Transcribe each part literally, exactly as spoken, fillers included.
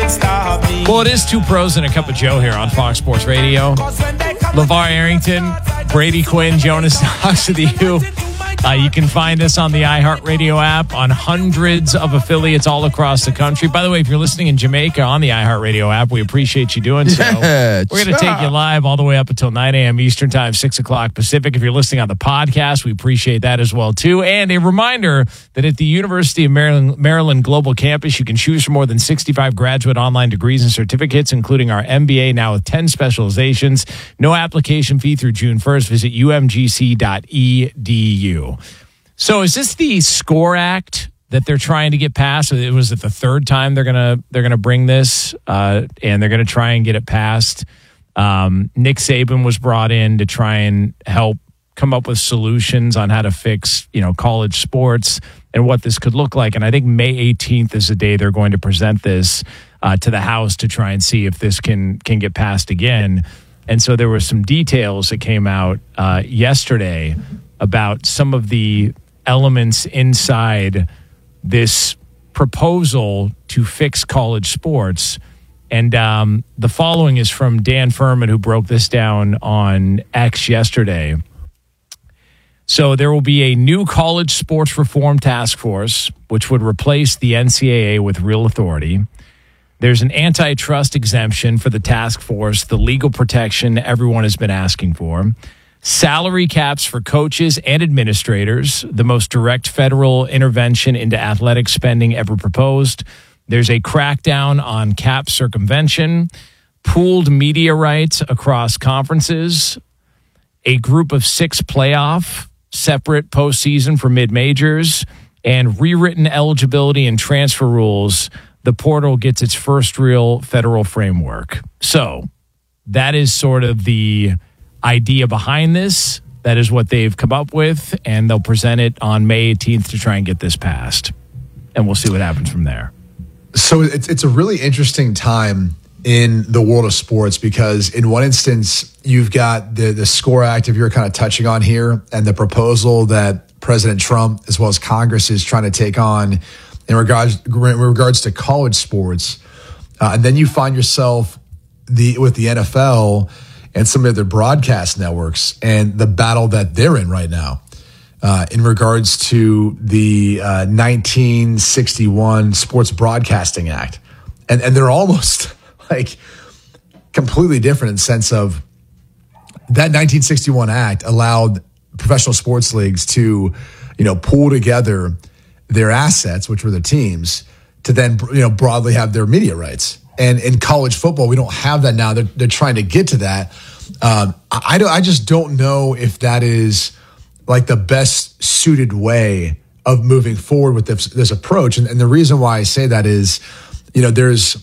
Well, it is Two Pros and a Cup of Joe here on Fox Sports Radio. LeVar Arrington, Brady Quinn, Jonas Knox with you. Uh, you can find us on the iHeartRadio app on hundreds of affiliates all across the country. By the way, if you're listening in Jamaica on the iHeartRadio app, we appreciate you doing so. Yeah, We're going to take you live all the way up until nine a.m. Eastern Time, six o'clock Pacific. If you're listening on the podcast, we appreciate that as well, too. And a reminder that at the University of Maryland, Maryland Global Campus, you can choose from more than sixty-five graduate online degrees and certificates, including our M B A now with ten specializations. No application fee through June first. Visit u m g c dot e d u. So is this the SCORE Act that they're trying to get passed? It was it the third time they're gonna they're gonna bring this, uh, and they're gonna try and get it passed. Um, Nick Saban was brought in to try and help come up with solutions on how to fix, you know, college sports and what this could look like. And I think May eighteenth is the day they're going to present this uh, to the House to try and see if this can can get passed again. And so there were some details that came out uh, yesterday about some of the elements inside this proposal to fix college sports. And um, the following is from Dan Furman, who broke this down on X yesterday. So there will be a new college sports reform task force, which would replace the N C double A with real authority. There's an antitrust exemption for the task force, the legal protection everyone has been asking for. Salary caps for coaches and administrators, the most direct federal intervention into athletic spending ever proposed. There's a crackdown on cap circumvention, pooled media rights across conferences, a group of six playoff, separate postseason for mid-majors, and rewritten eligibility and transfer rules. The portal gets its first real federal framework. So that is sort of the idea behind this. That is what they've come up with, and they'll present it on May eighteenth to try and get this passed. And we'll see what happens from there. So it's it's a really interesting time in the world of sports because in one instance, you've got the, the SCORE Act, if you're kind of touching on here, and the proposal that President Trump, as well as Congress, is trying to take on in regards, in regards to college sports. Uh, and then you find yourself the with the N F L and some of their broadcast networks and the battle that they're in right now uh, in regards to the uh, nineteen sixty-one Sports Broadcasting Act. And, and they're almost like completely different in the sense of that nineteen sixty-one Act allowed professional sports leagues to, you know, pool together their assets, which were the teams, to then, you know, broadly have their media rights. And in college football, we don't have that now. They're, they're trying to get to that. Um, I, don't, I just don't know if that is like the best suited way of moving forward with this, this approach. And, and the reason why I say that is, you know, there's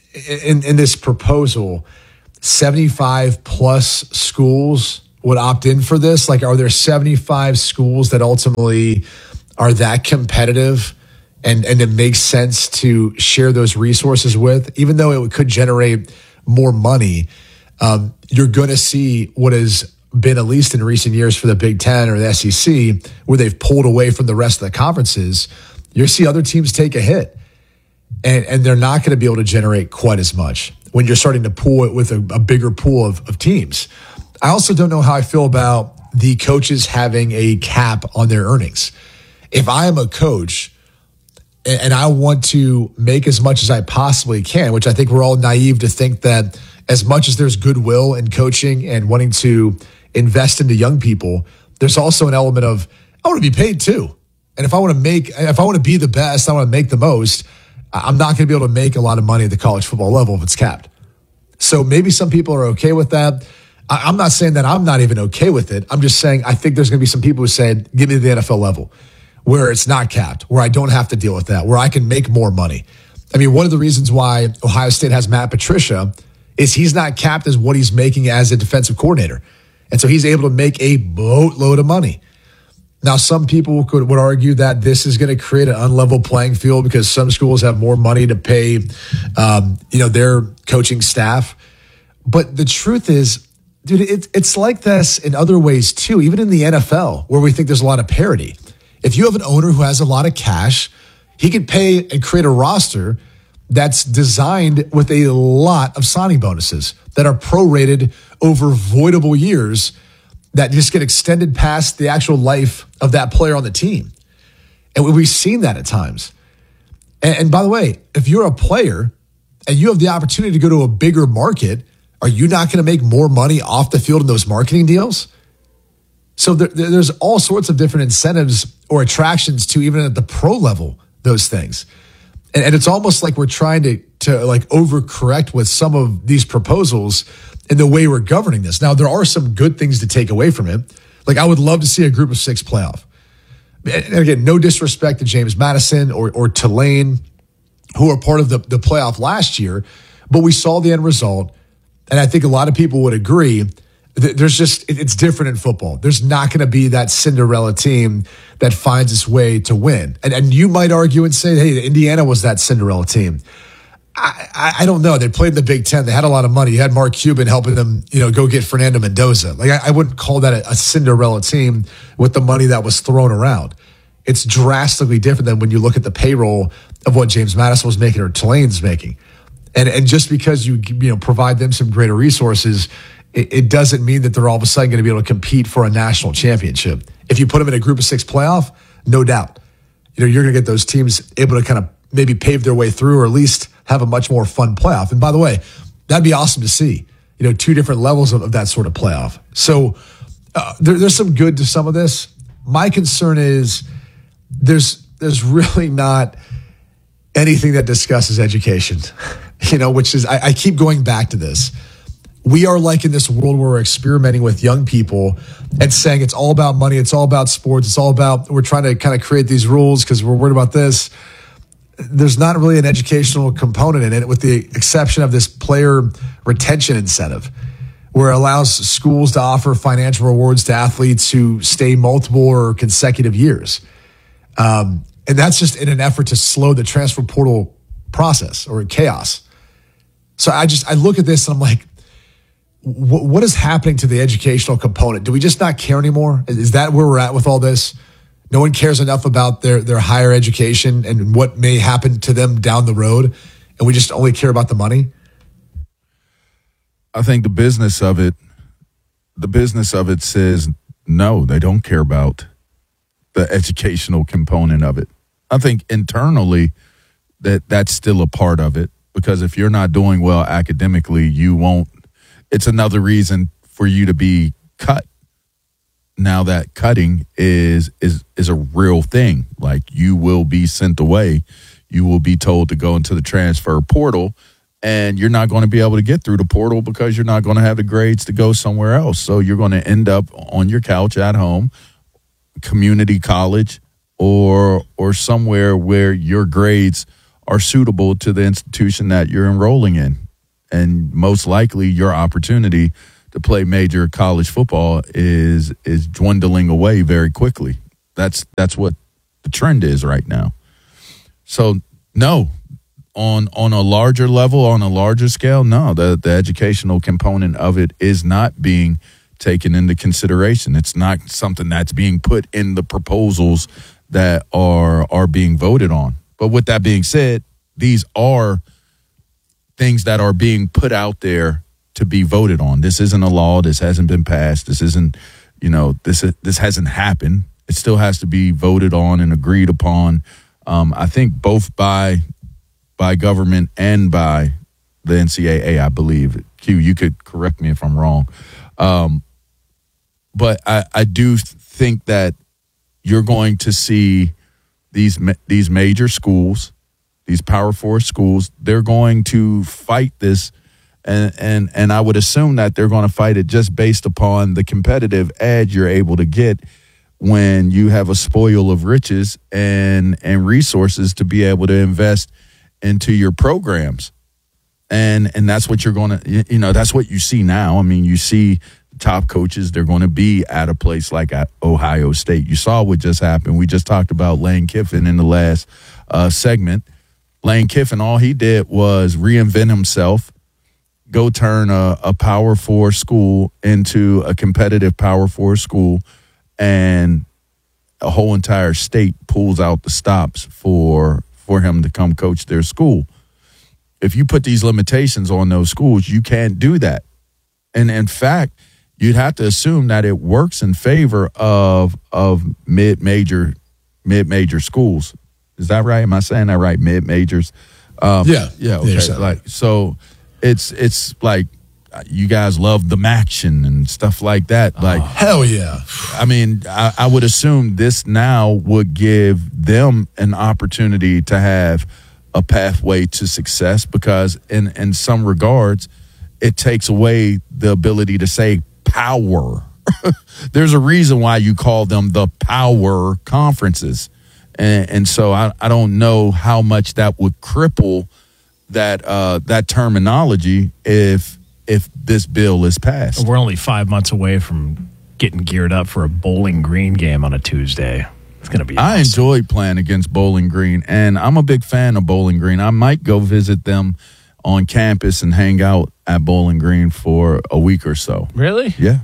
in, in this proposal, seventy-five plus schools would opt in for this. Like, are there seventy-five schools that ultimately are that competitive and, and it makes sense to share those resources with, even though it could generate more money? Um, you're going to see what has been, at least in recent years for the Big Ten or the S E C, where they've pulled away from the rest of the conferences. You'll see other teams take a hit, and, and they're not going to be able to generate quite as much when you're starting to pool it with a, a bigger pool of, of teams. I also don't know how I feel about the coaches having a cap on their earnings. If I am a coach and, and I want to make as much as I possibly can, which I think we're all naive to think that as much as there's goodwill in coaching and wanting to invest into young people, there's also an element of, I want to be paid too. And if I want to make, if I want to be the best, I want to make the most, I'm not going to be able to make a lot of money at the college football level if it's capped. So maybe some people are okay with that. I'm not saying that I'm not even okay with it. I'm just saying I think there's going to be some people who say, give me the N F L level where it's not capped, where I don't have to deal with that, where I can make more money. I mean, one of the reasons why Ohio State has Matt Patricia is he's not capped as what he's making as a defensive coordinator. And so he's able to make a boatload of money. Now, some people could would argue that this is going to create an unlevel playing field because some schools have more money to pay, um, you know, their coaching staff. But the truth is, dude, it, it's like this in other ways too, even in the N F L, where we think there's a lot of parity. If you have an owner who has a lot of cash, he could pay and create a roster that's designed with a lot of signing bonuses that are prorated over voidable years that just get extended past the actual life of that player on the team. And we've seen that at times. And, and by the way, if you're a player and you have the opportunity to go to a bigger market, are you not going to make more money off the field in those marketing deals? So there, there's all sorts of different incentives or attractions to, even at the pro level, those things. And, and it's almost like we're trying to, to like overcorrect with some of these proposals in the way we're governing this. Now, there are some good things to take away from it. Like, I would love to see a group of six playoff. And again, no disrespect to James Madison or, or Tulane, who are part of the, the playoff last year, but we saw the end result. And I think a lot of people would agree that there's just, it's different in football. There's not going to be that Cinderella team that finds its way to win. And, and you might argue and say, hey, Indiana was that Cinderella team. I, I, I don't know. They played in the Big Ten. They had a lot of money. You had Mark Cuban helping them, you know, go get Fernando Mendoza. Like, I, I wouldn't call that a, a Cinderella team with the money that was thrown around. It's drastically different than when you look at the payroll of what James Madison was making or Tulane's making. And and just because you you know provide them some greater resources, it, it doesn't mean that they're all of a sudden going to be able to compete for a national championship. If you put them in a group of six playoff, no doubt, you know you're going to get those teams able to kind of maybe pave their way through, or at least have a much more fun playoff. And by the way, that'd be awesome to see. You know, two different levels of, of that sort of playoff. So uh, there, there's some good to some of this. My concern is there's there's really not anything that discusses education. You know, which is, I, I keep going back to this. We are like in this world where we're experimenting with young people and saying it's all about money, it's all about sports, it's all about, we're trying to kind of create these rules because we're worried about this. There's not really an educational component in it, with the exception of this player retention incentive, where it allows schools to offer financial rewards to athletes who stay multiple or consecutive years. Um, and that's just in an effort to slow the transfer portal process or chaos. So I just, I look at this and I'm like, wh- what is happening to the educational component? Do we just not care anymore? Is that where we're at with all this? No one cares enough about their, their higher education and what may happen to them down the road, and we just only care about the money? I think the business of it, the business of it says, no, they don't care about the educational component of it. I think internally that that's still a part of it. Because if you're not doing well academically, you won't. It's another reason for you to be cut. Now that cutting is is is a real thing. Like, you will be sent away. You will be told to go into the transfer portal, and you're not going to be able to get through the portal because you're not going to have the grades to go somewhere else. So you're going to end up on your couch at home, community college, or or somewhere where your grades are suitable to the institution that you're enrolling in. And most likely your opportunity to play major college football is is dwindling away very quickly. That's that's what the trend is right now. So no, on on a larger level, on a larger scale, no, the, the educational component of it is not being taken into consideration. It's not something that's being put in the proposals that are are being voted on. But with that being said, these are things that are being put out there to be voted on. This isn't a law. This hasn't been passed. This isn't, you know, this this hasn't happened. It still has to be voted on and agreed upon. Um, I think both by by government and by the N C double A, I believe. Q, you could correct me if I'm wrong. Um, but I, I do think that you're going to see these these major schools, these Power Four schools, they're going to fight this, and and and I would assume that they're going to fight it just based upon the competitive edge you're able to get when you have a spoil of riches and and resources to be able to invest into your programs. And and that's what you're going to, you know, that's what you see now. I mean, you see top coaches, they're going to be at a place like at Ohio State. You saw what just happened. We just talked about Lane Kiffin in the last uh, segment. Lane Kiffin, all he did was reinvent himself, go turn a, a Power Four school into a competitive Power Four school, and a whole entire state pulls out the stops for for him to come coach their school. if you put these limitations on those schools, you can't do that. And in fact, you'd have to assume that it works in favor of of mid-major mid-major schools. Is that right? Am I saying that right? Mid-majors? Um, yeah. Yeah. Okay. Yeah, like, so it's it's like you guys love the action and stuff like that. Like, oh, hell yeah. I mean, I, I would assume this now would give them an opportunity to have a pathway to success, because in, in some regards, it takes away the ability to say power. There's a reason why you call them the power conferences. And, and so I, I don't know how much that would cripple that uh, that terminology if if this bill is passed. We're only five months away from getting geared up for a Bowling Green game on a Tuesday. It's going to be awesome. I enjoyed playing against Bowling Green, and I'm a big fan of Bowling Green. I might go visit them on campus and hang out at Bowling Green for a week or so. Really? Yeah.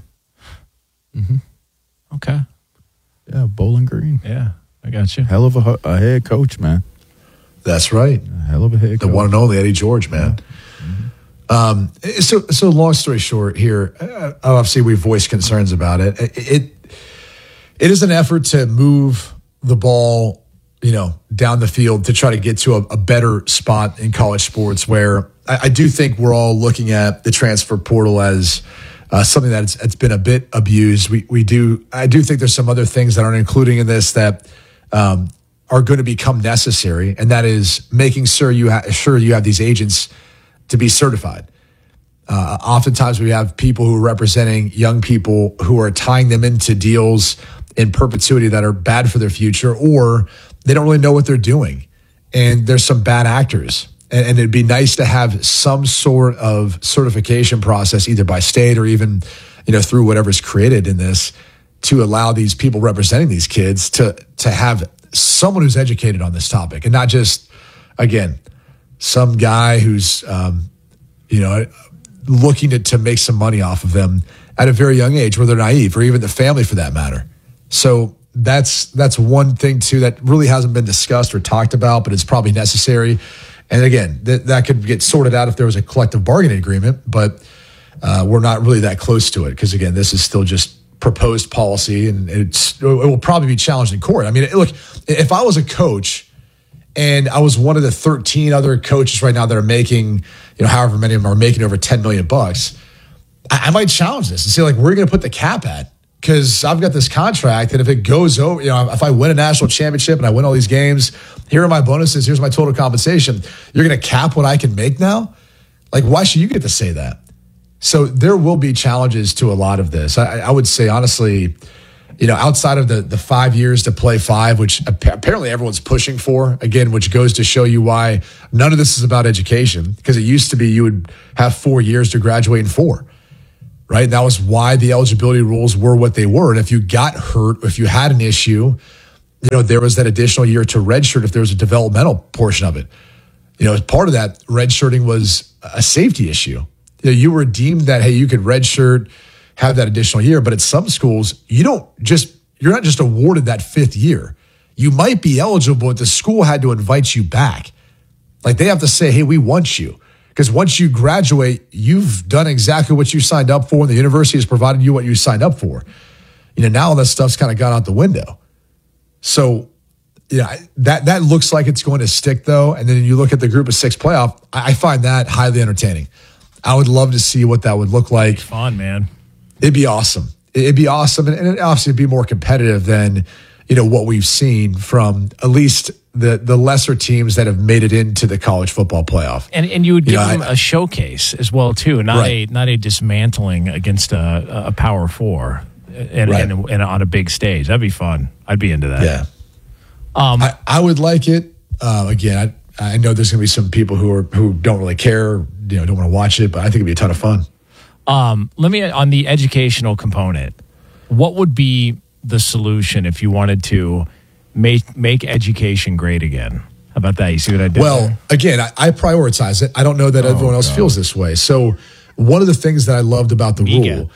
Mm-hmm. Okay. Yeah, Bowling Green. Yeah, I got you. Hell of a, a head coach, man. That's right. A hell of a head the coach. one and only Eddie George, man. Mm-hmm. Um, so, so long story short here, uh, obviously we voiced concerns about it. It, it. It is an effort to move the ball, you know, down the field to try to get to a, a better spot in college sports, where I, I do think we're all looking at the transfer portal as uh, something that's it's been a bit abused. We we do I do think there's some other things that aren't including in this that um, are going to become necessary, and that is making sure you ha- sure you have these agents to be certified. Uh, oftentimes we have people who are representing young people who are tying them into deals in perpetuity that are bad for their future, or they don't really know what they're doing. And there's some bad actors. And, and it'd be nice to have some sort of certification process, either by state or even, you know, through whatever's created in this, to allow these people representing these kids to, to have someone who's educated on this topic, and not just, again, some guy who's, um, you know, looking to, to make some money off of them at a very young age, where they're naive, or even the family for that matter. So that's that's one thing too that really hasn't been discussed or talked about, but it's probably necessary. And again, th- that could get sorted out if there was a collective bargaining agreement, but uh, we're not really that close to it, because again, this is still just proposed policy, and it's it will probably be challenged in court. I mean, look, if I was a coach and I was one of the thirteen other coaches right now that are making, you know, however many of them are making over ten million bucks, I, I might challenge this and say, like, where are you going to put the cap at? Because I've got this contract, and if it goes over, you know, if I win a national championship and I win all these games, here are my bonuses, here's my total compensation. You're going to cap what I can make now? Like, why should you get to say that? So there will be challenges to a lot of this. I, I would say, honestly, you know, outside of the the five years to play five, which apparently everyone's pushing for, again, which goes to show you why none of this is about education, because it used to be you would have four years to graduate in four. Right. And that was why the eligibility rules were what they were. And if you got hurt, if you had an issue, you know, there was that additional year to redshirt if there was a developmental portion of it. You know, as part of that, redshirting was a safety issue. You know, you were deemed that, hey, you could redshirt, have that additional year. But at some schools, you don't just, you're not just awarded that fifth year. You might be eligible, but the school had to invite you back. Like, they have to say, hey, we want you. Because once you graduate, you've done exactly what you signed up for, and the university has provided you what you signed up for. You know, now all that stuff's kind of gone out the window. So, yeah, that that looks like it's going to stick, though. And then you look at the group of six playoff, I find that highly entertaining. I would love to see what that would look like. Fun, man. It'd be awesome. It'd be awesome, and it'd obviously be more competitive than, you know, what we've seen from at least the the lesser teams that have made it into the college football playoff. And and you would give You know, them I- a showcase as well, too, not Right. a not a dismantling against a, a power four and, Right. and, and on a big stage. That'd be fun. I'd be into that. Yeah. Um, I, I would like it. Uh, again, I, I know there's going to be some people who are who don't really care, you know, don't want to watch it, but I think it'd be a ton of fun. Um, let me, on the educational component, what would be the solution if you wanted to make make education great again? How about that? You see what I did Well, there? again, I, I prioritize it. I don't know that everyone else God. feels this way. So one of the things that I loved about the Ego. rule,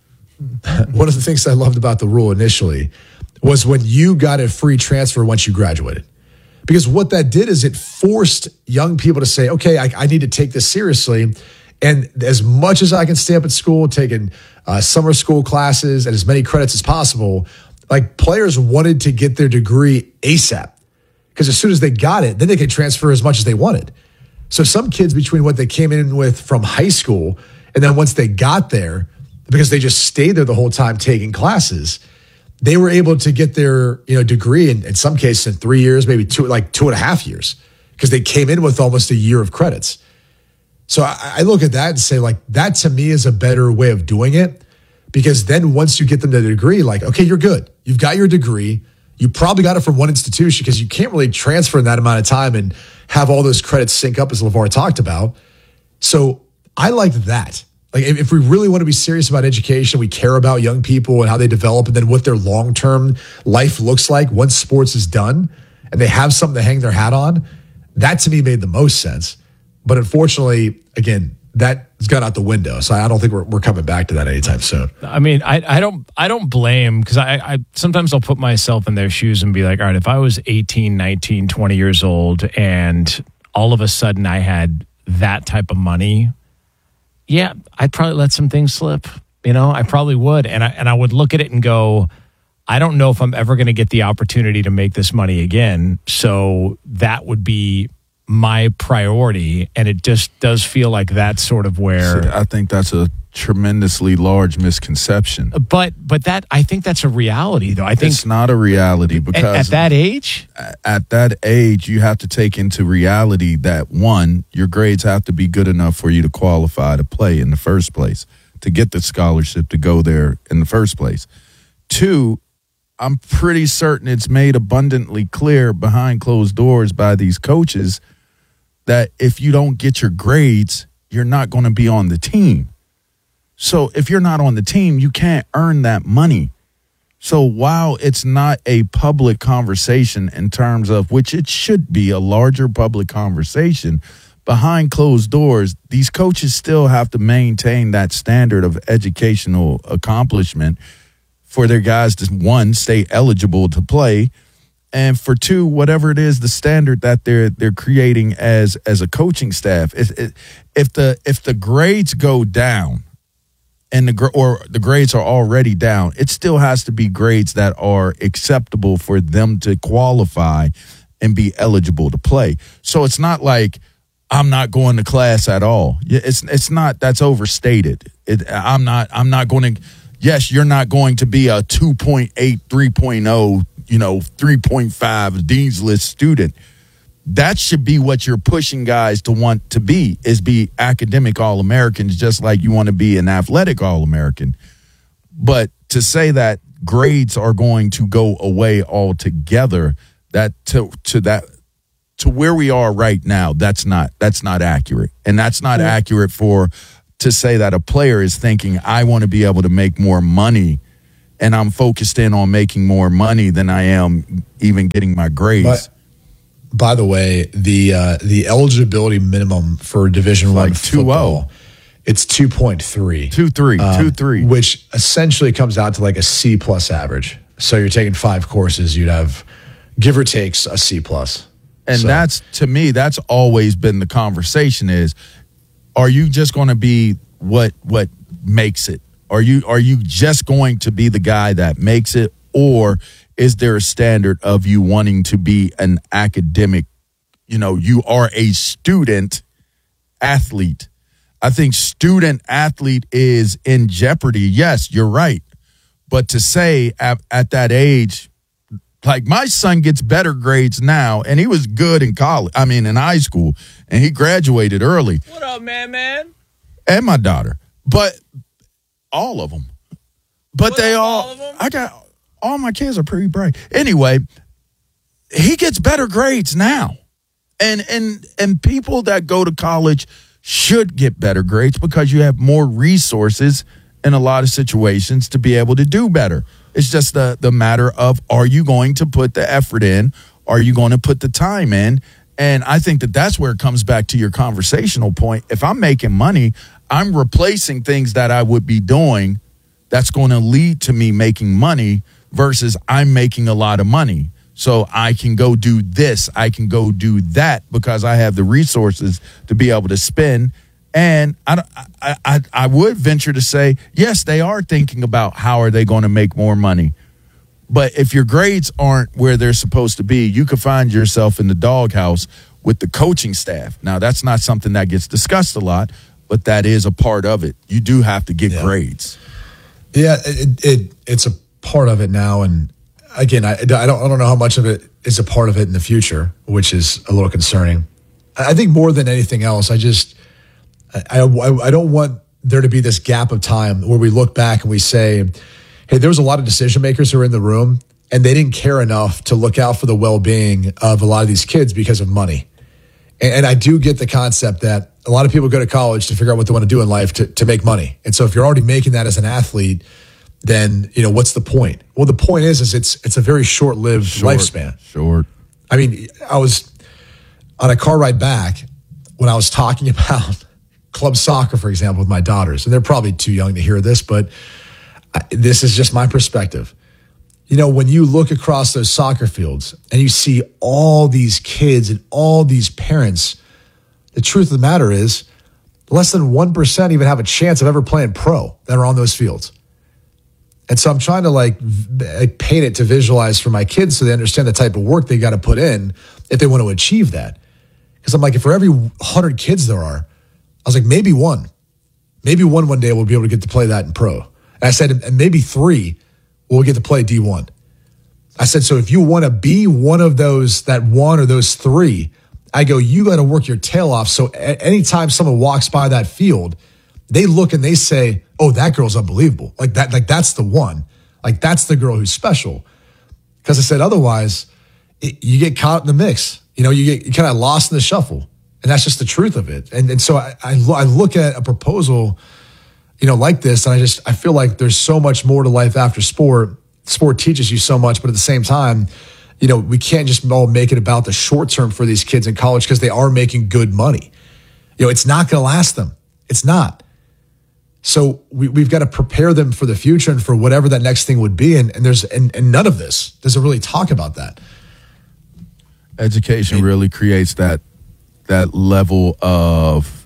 one of the things that I loved about the rule initially was when you got a free transfer once you graduated. Because what that did is it forced young people to say, okay, I, I need to take this seriously. And as much as I can stay up at school, taking uh, summer school classes and as many credits as possible, like players wanted to get their degree ASAP. Because as soon as they got it, then they could transfer as much as they wanted. So some kids, between what they came in with from high school, and then once they got there, because they just stayed there the whole time taking classes, they were able to get their, you know, degree in, in some cases in three years, maybe two, like two and a half years, because they came in with almost a year of credits. So I, I look at that and say, like, that to me is a better way of doing it, because then once you get them to the degree, like, okay, you're good. You've got your degree. You probably got it from one institution, because you can't really transfer in that amount of time and have all those credits sync up, as LeVar talked about. So I liked that. Like, if we really want to be serious about education, we care about young people and how they develop and then what their long-term life looks like once sports is done and they have something to hang their hat on, that to me made the most sense. But unfortunately, again, that's gone out the window. So I don't think we're, we're coming back to that anytime soon. I mean, I, I don't I don't blame, because I, I sometimes I'll put myself in their shoes and be like, all right, if I was eighteen, nineteen, twenty years old and all of a sudden I had that type of money, yeah, I'd probably let some things slip. You know, I probably would. And I and I would look at it and go, I don't know if I'm ever going to get the opportunity to make this money again. So that would be my priority. And it just does feel like that's sort of where... See, I think that's a tremendously large misconception. But but that I think that's a reality, though. I think it's not a reality, because at, at that age, at that age, you have to take into reality that, one, your grades have to be good enough for you to qualify to play in the first place, to get the scholarship to go there in the first place. Two, I'm pretty certain it's made abundantly clear behind closed doors by these coaches that if you don't get your grades, you're not going to be on the team. So if you're not on the team, you can't earn that money. So while it's not a public conversation in terms of, which it should be a larger public conversation, behind closed doors, these coaches still have to maintain that standard of educational accomplishment for their guys to, one, stay eligible to play, and for two, whatever it is, the standard that they're they're creating as as a coaching staff. If, if the if the grades go down, and the or the grades are already down, it still has to be grades that are acceptable for them to qualify and be eligible to play. So it's not like I'm not going to class at all. It's it's not. That's overstated. It, I'm not. I'm not going to. Yes, you're not going to be a two point eight, three point oh, you know, three point five Dean's List student. That should be what you're pushing guys to want to be, is be academic All-Americans, just like you want to be an athletic All-American. But to say that grades are going to go away altogether, that to to that to where we are right now, that's not that's not accurate. And that's not yeah. accurate for to say that a player is thinking, I want to be able to make more money, and I'm focused in on making more money than I am even getting my grades. But, by the way, the uh, the eligibility minimum for Division One like football, it's two point three. Two three, um, two three. Which essentially comes out to like a C plus average. So you're taking five courses, you'd have, give or take, a C plus. And so. that's, to me, that's always been the conversation is, are you just going to be what what makes it? Are you are you just going to be the guy that makes it, or is there a standard of you wanting to be an academic? You know, you are a student athlete. I think student athlete is in jeopardy. Yes, you're right. But to say at, at that age, like my son gets better grades now, and he was good in college, I mean in high school, and he graduated early. What up, man, man? And my daughter. But all of them. But what they up, all, all of them? I got, all my kids are pretty bright. Anyway, he gets better grades now. And and and people that go to college should get better grades because you have more resources in a lot of situations to be able to do better. It's just the, the matter of, are you going to put the effort in? Are you going to put the time in? And I think that that's where it comes back to your conversational point. If I'm making money, I'm replacing things that I would be doing that's going to lead to me making money versus I'm making a lot of money. So I can go do this. I can go do that because I have the resources to be able to spend. And I, I, I, I would venture to say, yes, they are thinking about how are they going to make more money. But if your grades aren't where they're supposed to be, you could find yourself in the doghouse with the coaching staff. Now, that's not something that gets discussed a lot, but that is a part of it. You do have to get yeah. grades. Yeah, it, it it's a part of it now. And again, I, I don't I don't know how much of it is a part of it in the future, which is a little concerning. I think more than anything else, I just I, I, I don't want there to be this gap of time where we look back and we say, hey, there was a lot of decision makers who were in the room and they didn't care enough to look out for the well-being of a lot of these kids because of money. And, and I do get the concept that a lot of people go to college to figure out what they want to do in life to, to make money. And so if you're already making that as an athlete, then, you know, what's the point? Well, the point is, is it's it's a very short-lived Short, lifespan. Short. I mean, I was on a car ride back when I was talking about club soccer, for example, with my daughters, and they're probably too young to hear this, but I, this is just my perspective. You know, when you look across those soccer fields and you see all these kids and all these parents, the truth of the matter is less than one percent even have a chance of ever playing pro that are on those fields. And so I'm trying to like v- paint it to visualize for my kids so they understand the type of work they got to put in if they want to achieve that. Because I'm like, if for every one hundred kids there are, I was like, maybe one, maybe one one day we'll be able to get to play that in pro. And I said, and maybe three will get to play D one. I said, so if you want to be one of those, that one or those three, I go, you got to work your tail off. So a- anytime someone walks by that field, they look and they say, oh, that girl's unbelievable. Like that, like that's the one. Like that's the girl who's special. Because I said, otherwise, it, you get caught in the mix. You know, you get you kind of lost in the shuffle. And that's just the truth of it. And and so I, I, I look at a proposal, you know, like this, and I just, I feel like there's so much more to life after sport. Sport teaches you so much, but at the same time, you know, we can't just all make it about the short term for these kids in college because they are making good money. You know, it's not going to last them. It's not. So we, we've got to prepare them for the future and for whatever that next thing would be. And, and there's, and, and none of this doesn't really talk about that. Education really creates that that level of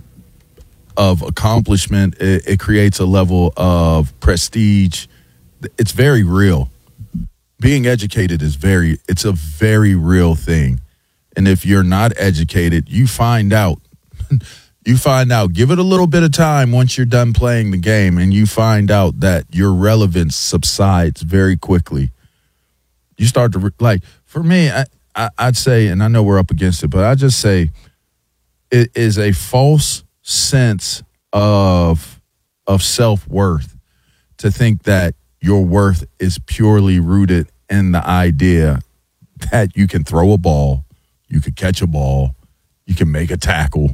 of accomplishment. It, it creates a level of prestige. It's very real. Being educated is very, it's a very real thing. And if you're not educated, you find out. You find out. Give it a little bit of time once you're done playing the game, and you find out that your relevance subsides very quickly. You start to, re- like, for me, I, I, I'd say, and I know we're up against it, but I just say it is a false sense of of self-worth to think that your worth is purely rooted in the idea that you can throw a ball, you can catch a ball, you can make a tackle,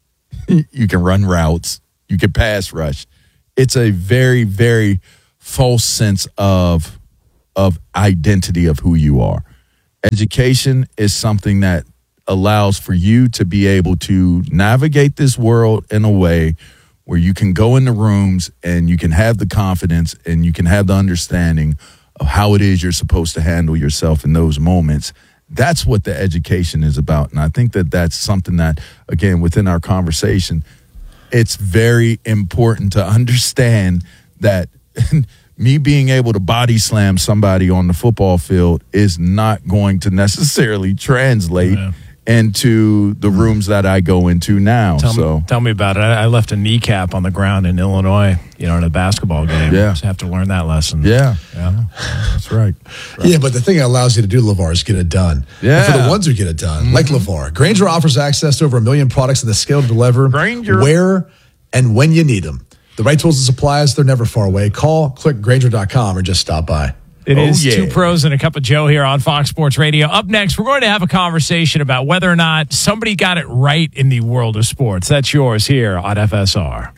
you can run routes, you can pass rush. It's a very, very false sense of of identity of who you are. Education is something that allows for you to be able to navigate this world in a way where you can go in the rooms and you can have the confidence and you can have the understanding of how it is you're supposed to handle yourself in those moments. That's what the education is about. And I think that that's something that, again, within our conversation, it's very important to understand that me being able to body slam somebody on the football field is not going to necessarily translate yeah. into the rooms that I go into now. Tell, so me, tell me about it. I, I left a kneecap on the ground in Illinois, you know, in a basketball game. Yeah. So I have to learn that lesson. Yeah. Yeah. That's right. right. Yeah, but the thing that allows you to do, LeVar, is get it done. Yeah. And for the ones who get it done, mm-hmm. like LeVar, Grainger offers access to over a million products and the scale to deliver Grainger. where and when you need them. The right tools and supplies, they're never far away. Call, click Grainger dot com, or just stop by. It oh, is yeah. Two Pros and a Cup of Joe here on Fox Sports Radio. Up next, we're going to have a conversation about whether or not somebody got it right in the world of sports. That's yours here on F S R.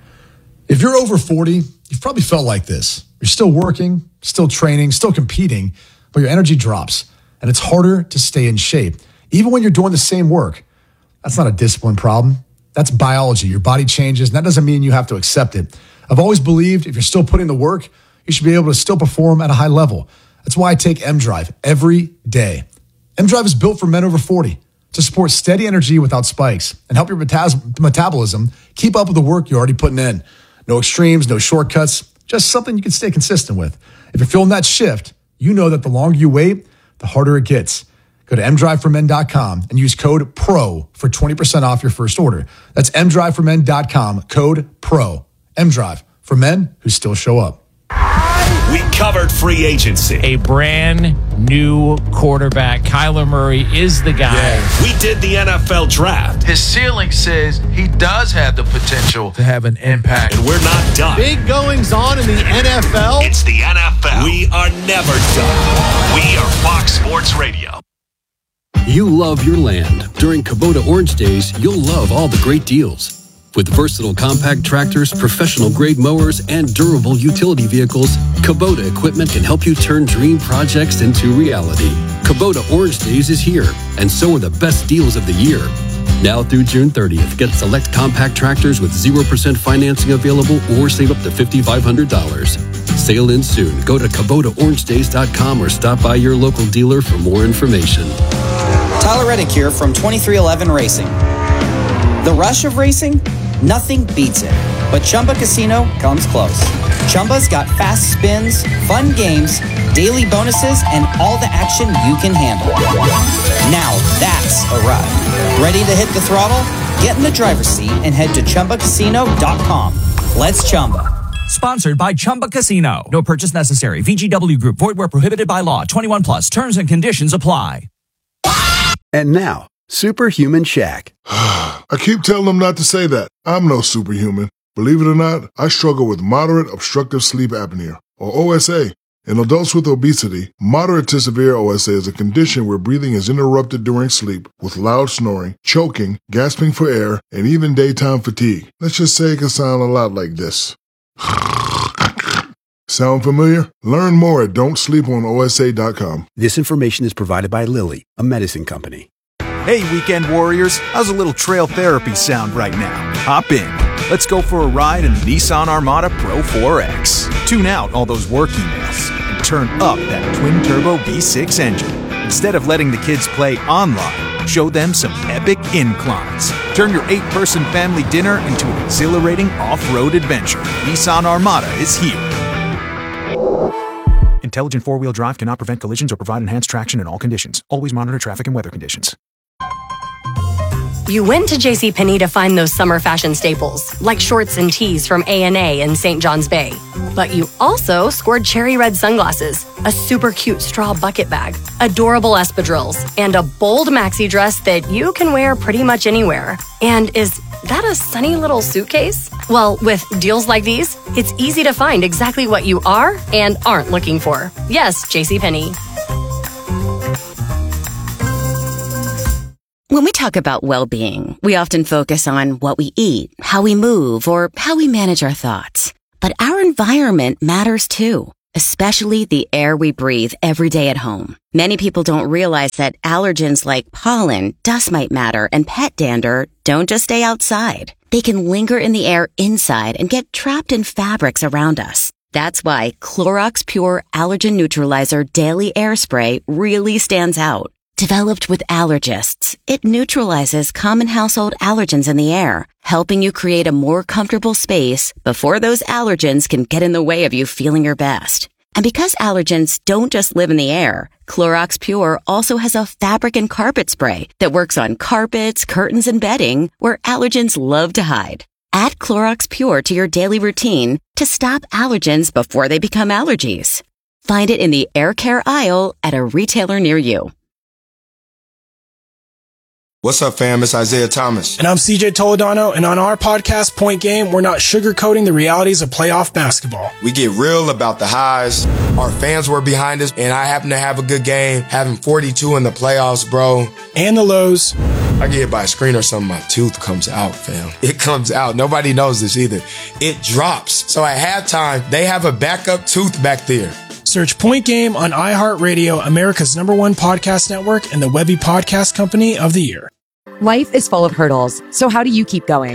If you're over forty, you've probably felt like this. You're still working, still training, still competing, but your energy drops, and it's harder to stay in shape, even when you're doing the same work. That's not a discipline problem. That's biology. Your body changes, and that doesn't mean you have to accept it. I've always believed if you're still putting the work, you should be able to still perform at a high level. That's why I take M-Drive every day. M-Drive is built for men over forty to support steady energy without spikes and help your metas- metabolism keep up with the work you're already putting in. No extremes, no shortcuts, just something you can stay consistent with. If you're feeling that shift, you know that the longer you wait, the harder it gets. Go to m drive for men dot com and use code PRO for twenty percent off your first order. That's m drive for men dot com, code PRO. M-Drive, for men who still show up. We covered free agency. A brand new quarterback. Kyler Murray is the guy. Yeah. We did the N F L draft. His ceiling says he does have the potential to have an impact. And we're not done. Big goings on in the N F L. It's the N F L. We are never done. We are Fox Sports Radio. You love your land. During Kubota Orange Days, you'll love all the great deals. With versatile compact tractors, professional-grade mowers, and durable utility vehicles, Kubota equipment can help you turn dream projects into reality. Kubota Orange Days is here, and so are the best deals of the year. Now through June thirtieth, get select compact tractors with zero percent financing available or save up to five thousand five hundred dollars. Sale ends soon. Go to Kubota Orange Days dot com or stop by your local dealer for more information. Tyler Reddick here from twenty-three eleven Racing. The rush of racing? Nothing beats it, but Chumba Casino comes close. Chumba's got fast spins, fun games, daily bonuses, and all the action you can handle. Now that's a ride. Ready to hit the throttle? Get in the driver's seat and head to chumba casino dot com. Let's Chumba. Sponsored by Chumba Casino. No purchase necessary. V G W Group. Void where prohibited by law. twenty-one plus. Terms and conditions apply. And now, Superhuman Shaq. I keep telling them not to say that. I'm no superhuman. Believe it or not, I struggle with moderate obstructive sleep apnea, or O S A. In adults with obesity, moderate to severe O S A is a condition where breathing is interrupted during sleep with loud snoring, choking, gasping for air, and even daytime fatigue. Let's just say it can sound a lot like this. Sound familiar? Learn more at don't sleep on O S A dot com. This information is provided by Lilly, a medicine company. Hey, weekend warriors, how's a little trail therapy sound right now? Hop in. Let's go for a ride in the Nissan Armada Pro four X. Tune out all those work emails and turn up that twin-turbo V six engine. Instead of letting the kids play online, show them some epic inclines. Turn your eight-person family dinner into an exhilarating off-road adventure. Nissan Armada is here. Intelligent four-wheel drive cannot prevent collisions or provide enhanced traction in all conditions. Always monitor traffic and weather conditions. You went to JCPenney to find those summer fashion staples, like shorts and tees from A and A in Saint John's Bay. But you also scored cherry red sunglasses, a super cute straw bucket bag, adorable espadrilles, and a bold maxi dress that you can wear pretty much anywhere. And is that a sunny little suitcase? Well, with deals like these, it's easy to find exactly what you are and aren't looking for. Yes, JCPenney. When we talk about well-being, we often focus on what we eat, how we move, or how we manage our thoughts. But our environment matters too, especially the air we breathe every day at home. Many people don't realize that allergens like pollen, dust mite matter, and pet dander don't just stay outside. They can linger in the air inside and get trapped in fabrics around us. That's why Clorox Pure Allergen Neutralizer Daily Air Spray really stands out. Developed with allergists, it neutralizes common household allergens in the air, helping you create a more comfortable space before those allergens can get in the way of you feeling your best. And because allergens don't just live in the air, Clorox Pure also has a fabric and carpet spray that works on carpets, curtains, and bedding where allergens love to hide. Add Clorox Pure to your daily routine to stop allergens before they become allergies. Find it in the air care aisle at a retailer near you. What's up, fam? It's Isaiah Thomas. And I'm C J Toledano, and on our podcast, Point Game, we're not sugarcoating the realities of playoff basketball. We get real about the highs. Our fans were behind us, and I happen to have a good game, having forty-two in the playoffs, bro. And the lows. I get hit by a screen or something, my tooth comes out, fam. It comes out. Nobody knows this either. It drops. So at halftime, they have a backup tooth back there. Search Point Game on iHeartRadio, America's number one podcast network, and the Webby Podcast Company of the Year. Life is full of hurdles, so how do you keep going?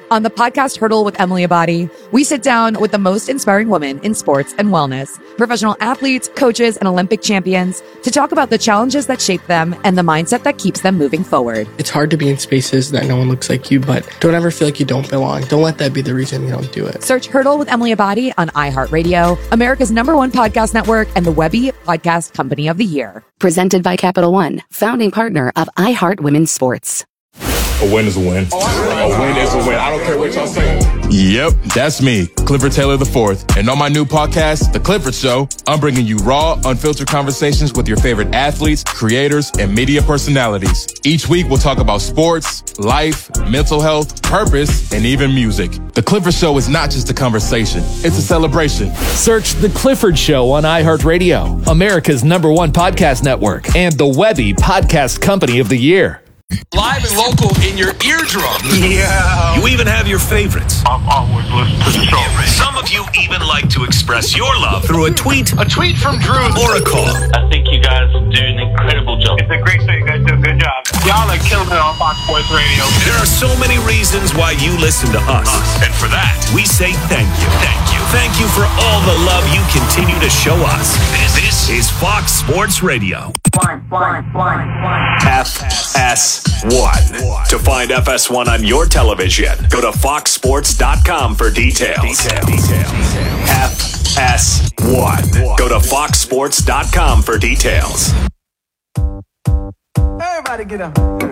On the podcast Hurdle with Emily Abadi, we sit down with the most inspiring women in sports and wellness, professional athletes, coaches, and Olympic champions to talk about the challenges that shape them and the mindset that keeps them moving forward. It's hard to be in spaces that no one looks like you, but don't ever feel like you don't belong. Don't let that be the reason you don't do it. Search Hurdle with Emily Abadi on iHeartRadio, America's number one podcast network, and the Webby Podcast Company of the Year. Presented by Capital One, founding partner of iHeart Women's Sports. A win is a win. A win is a win. I don't care what y'all say. Yep, that's me, Clifford Taylor the fourth. And on my new podcast, The Clifford Show, I'm bringing you raw, unfiltered conversations with your favorite athletes, creators, and media personalities. Each week, we'll talk about sports, life, mental health, purpose, and even music. The Clifford Show is not just a conversation. It's a celebration. Search The Clifford Show on iHeartRadio, America's number one podcast network, and the Webby Podcast Company of the Year. Live and local in your eardrums. Yeah. You even have your favorites. I'm always listening to the show. Some of you even like to express your love through a tweet, a tweet from Drew, or a call. I think you guys do an incredible job. It's a great show. You guys do a good job. Y'all are killing it on Fox Sports Radio. There are so many reasons why you listen to us. And for that, we say thank you. Thank you. Thank you for all the love you continue to show us. This, this is Fox Sports Radio. One, one, one, one. F S one. To find F S one on your television, go to fox sports dot com for details. Detail. Detail. F S one. Go to fox sports dot com for details. Everybody get up.